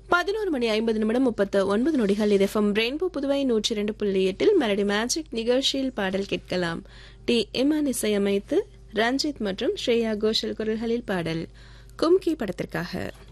11:50 இது FM rainbow Puduvai 102.8 melody magic நிகழ்ச்சியில் பாடல் கேட்கலாம். டி இமான் இசையமைத்து ரஞ்சித் மற்றும் ஸ்ரேயா கோஷல் குரல்களில் பாடல் கும்கி படத்திற்காக.